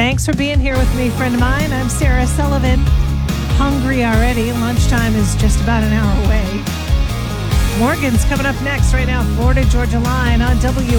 Thanks for being here with me, friend of mine. I'm Sarah Sullivan. Hungry already. Lunchtime is just about an hour away. Morgan's coming up next right now. Florida Georgia Line on WORD.